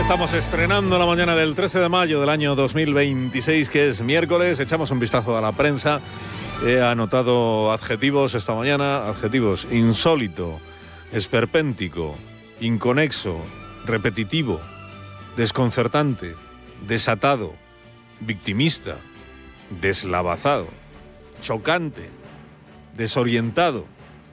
Estamos estrenando la mañana del 13 de mayo del año 2026, que es miércoles. Echamos un vistazo a la prensa. He anotado adjetivos esta mañana, adjetivos: insólito, esperpéntico, inconexo, repetitivo, desconcertante, desatado, victimista, deslavazado, chocante, desorientado.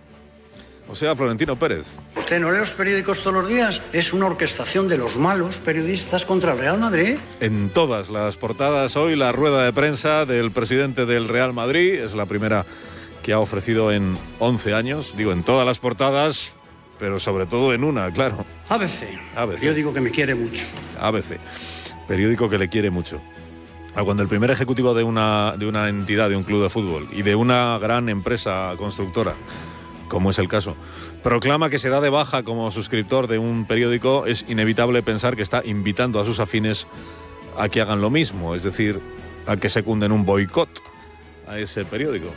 O sea, Florentino Pérez. ¿Usted no lee los periódicos todos los días? Es una orquestación de los malos periodistas contra el Real Madrid. En todas las portadas hoy la rueda de prensa del presidente del Real Madrid. Es la primera que ha ofrecido en 11 años. Digo, en todas las portadas, pero sobre todo en una, claro. ABC. Periódico que me quiere mucho. ABC, periódico que le quiere mucho. Cuando el primer ejecutivo de una entidad, de un club de fútbol y de una gran empresa constructora, como es el caso, proclama que se da de baja como suscriptor de un periódico, es inevitable pensar que está invitando a sus afines a que hagan lo mismo, es decir, a que secunden un boicot a ese periódico.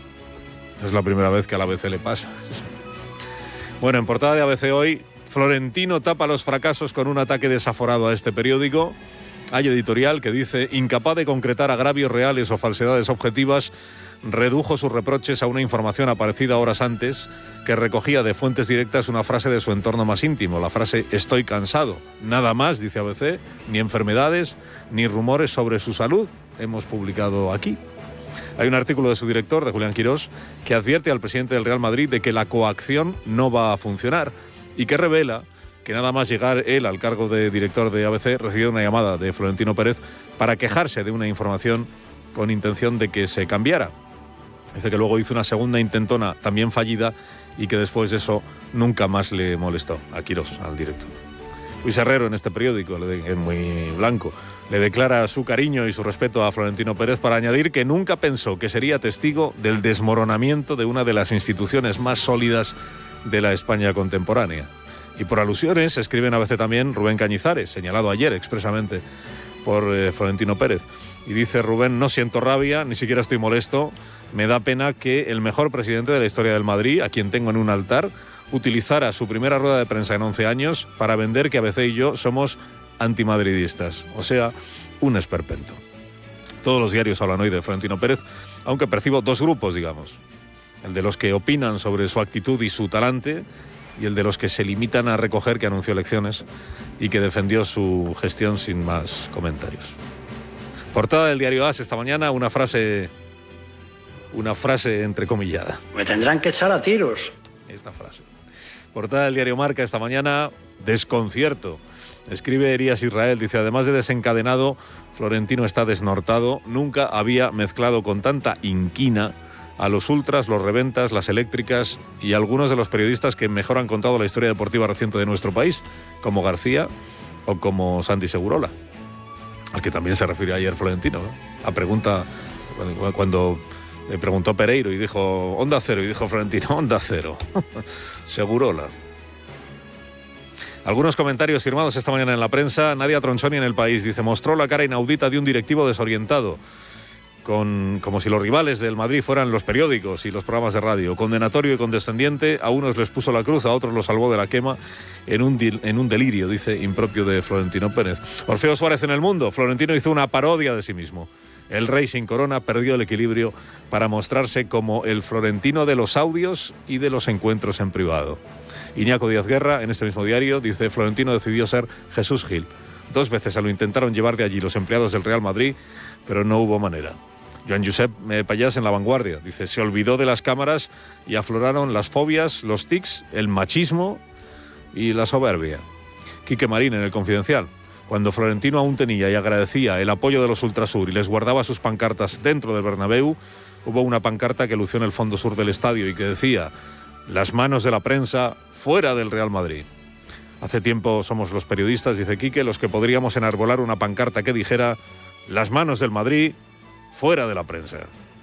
Es la primera vez que a la ABC le pasa. Bueno, en portada de ABC hoy, Florentino tapa los fracasos con un ataque desaforado a este periódico. Hay editorial que dice: incapaz de concretar agravios reales o falsedades objetivas, redujo sus reproches a una información aparecida horas antes que recogía de fuentes directas una frase de su entorno más íntimo, la frase «estoy cansado». Nada más, dice ABC, ni enfermedades, ni rumores sobre su salud hemos publicado aquí. Hay un artículo de su director, de Julián Quirós, que advierte al presidente del Real Madrid de que la coacción no va a funcionar y que revela que nada más llegar él al cargo de director de ABC recibió una llamada de Florentino Pérez para quejarse de una información con intención de que se cambiara. Dice que luego hizo una segunda intentona también fallida y que después de eso nunca más le molestó a Quirós, al director. Luis Herrero, en este periódico, es muy blanco, le declara su cariño y su respeto a Florentino Pérez para añadir que nunca pensó que sería testigo del desmoronamiento de una de las instituciones más sólidas de la España contemporánea. Y por alusiones escribe en ABC también Rubén Cañizares, señalado ayer expresamente por Florentino Pérez. Y dice Rubén: no siento rabia, ni siquiera estoy molesto. Me da pena que el mejor presidente de la historia del Madrid, a quien tengo en un altar, utilizara su primera rueda de prensa en 11 años para vender que ABC y yo somos antimadridistas. O sea, un esperpento. Todos los diarios hablan hoy de Florentino Pérez, aunque percibo dos grupos, digamos. El de los que opinan sobre su actitud y su talante, y el de los que se limitan a recoger que anunció elecciones y que defendió su gestión sin más comentarios. Portada del diario AS esta mañana, una frase entrecomillada. Me tendrán que echar a tiros. Esta frase. Portada del diario Marca esta mañana, desconcierto. Escribe Elías Israel, dice: además de desencadenado, Florentino está desnortado. Nunca había mezclado con tanta inquina a los ultras, los reventas, las eléctricas y algunos de los periodistas que mejor han contado la historia deportiva reciente de nuestro país, como García o como Santi Segurola, al que también se refirió ayer Florentino, ¿no? A pregunta, cuando le preguntó Pereiro y dijo Onda Cero, y dijo Florentino: Onda Cero. Segurola. Algunos comentarios firmados esta mañana en la prensa. Nadia Tronchoni en El País dice: mostró la cara inaudita de un directivo desorientado, como si los rivales del Madrid fueran los periódicos y los programas de radio. Condenatorio y condescendiente, a unos les puso la cruz, a otros los salvó de la quema, en un delirio, dice, impropio de Florentino Pérez. Orfeo Suárez en El Mundo: Florentino hizo una parodia de sí mismo. El rey sin corona perdió el equilibrio para mostrarse como el Florentino de los audios y de los encuentros en privado. Iñaco Díaz Guerra, en este mismo diario, dice: Florentino decidió ser Jesús Gil. 2 veces se lo intentaron llevar de allí los empleados del Real Madrid, pero no hubo manera. Joan Josep Pallás en La Vanguardia dice: se olvidó de las cámaras y afloraron las fobias, los tics, el machismo y la soberbia. Quique Marín en El Confidencial: cuando Florentino aún tenía y agradecía el apoyo de los Ultrasur y les guardaba sus pancartas dentro del Bernabéu, hubo una pancarta que lució en el fondo sur del estadio y que decía: las manos de la prensa fuera del Real Madrid. Hace tiempo somos los periodistas, dice Quique, los que podríamos enarbolar una pancarta que dijera: las manos del Madrid fuera de la prensa.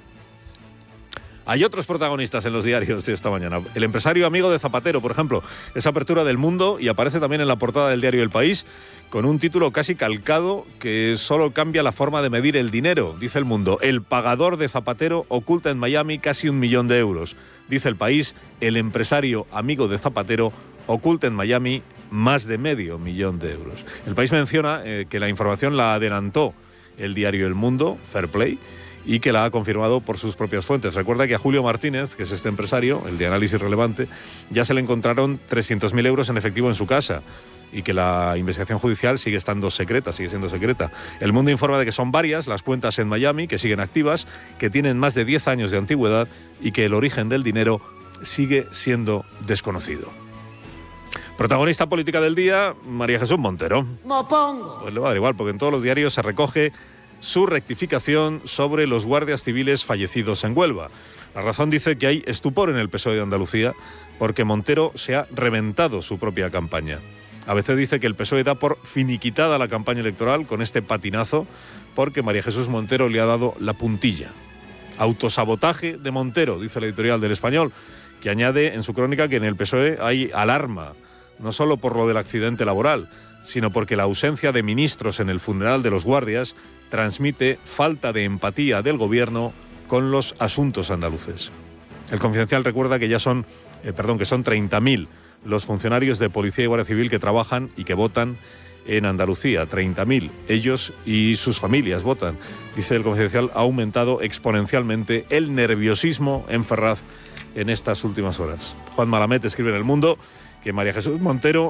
Hay otros protagonistas en los diarios de esta mañana. El empresario amigo de Zapatero, por ejemplo, es apertura del Mundo y aparece también en la portada del diario El País con un título casi calcado que solo cambia la forma de medir el dinero. Dice El Mundo: el pagador de Zapatero oculta en Miami casi 1 millón de euros. Dice El País: el empresario amigo de Zapatero oculta en Miami más de medio millón de euros. El País menciona que la información la adelantó el diario El Mundo, Fair Play, y que la ha confirmado por sus propias fuentes. Recuerda que a Julio Martínez, que es este empresario, el de Análisis Relevante, ya se le encontraron 300.000 euros en efectivo en su casa y que la investigación judicial sigue siendo secreta. El Mundo informa de que son varias las cuentas en Miami que siguen activas, que tienen más de 10 años de antigüedad y que el origen del dinero sigue siendo desconocido. Protagonista política del día, María Jesús Montero. ¡No pongo! Pues le va a dar igual, porque en todos los diarios se recoge su rectificación sobre los guardias civiles fallecidos en Huelva. La Razón dice que hay estupor en el PSOE de Andalucía porque Montero se ha reventado su propia campaña. ABC dice que el PSOE da por finiquitada la campaña electoral con este patinazo porque María Jesús Montero le ha dado la puntilla. Autosabotaje de Montero, dice la editorial del Español, que añade en su crónica que en el PSOE hay alarma, no solo por lo del accidente laboral, sino porque la ausencia de ministros en el funeral de los guardias transmite falta de empatía del gobierno con los asuntos andaluces. El Confidencial recuerda que son 30.000 los funcionarios de Policía y Guardia Civil que trabajan y que votan en Andalucía. 30.000. Ellos y sus familias votan. Dice el Confidencial, ha aumentado exponencialmente el nerviosismo en Ferraz en estas últimas horas. Juan Malamet escribe en El Mundo que María Jesús Montero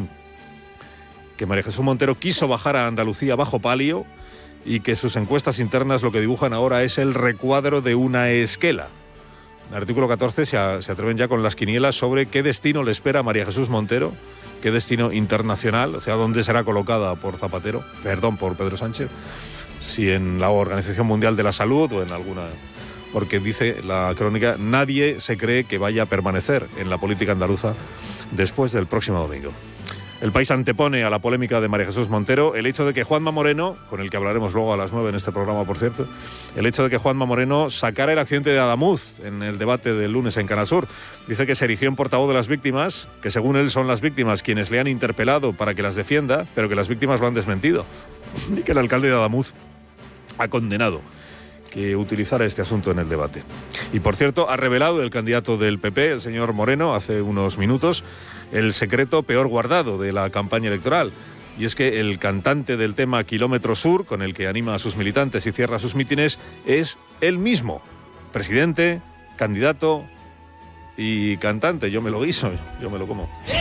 quiso bajar a Andalucía bajo palio y que sus encuestas internas lo que dibujan ahora es el recuadro de una esquela. En el artículo 14 se atreven ya con las quinielas sobre qué destino le espera a María Jesús Montero, qué destino internacional, o sea, dónde será colocada por Pedro Sánchez, si en la Organización Mundial de la Salud o en alguna... Porque dice la crónica, nadie se cree que vaya a permanecer en la política andaluza después del próximo domingo. El País antepone a la polémica de María Jesús Montero el hecho de que Juanma Moreno, con el que hablaremos luego a las 9 en este programa, por cierto, el hecho de que Juanma Moreno sacara el accidente de Adamuz en el debate del lunes en Canal Sur. Dice que se erigió en portavoz de las víctimas, que según él son las víctimas quienes le han interpelado para que las defienda, pero que las víctimas lo han desmentido. Y que el alcalde de Adamuz ha condenado que utilizara este asunto en el debate. Y por cierto, ha revelado el candidato del PP, el señor Moreno, hace unos minutos, el secreto peor guardado de la campaña electoral. Y es que el cantante del tema Kilómetro Sur, con el que anima a sus militantes y cierra sus mítines, es él mismo. Presidente, candidato y cantante. Yo me lo guiso, yo me lo como.